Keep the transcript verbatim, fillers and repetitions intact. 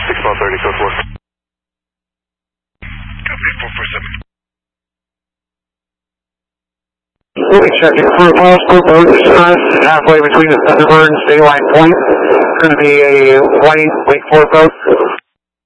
six mile thirty, code four. Copy, four four seven. We'll be checking for a telescope boat distress halfway between the Thunderbird and State Line Point. It's going to be a white Wake Forest boat.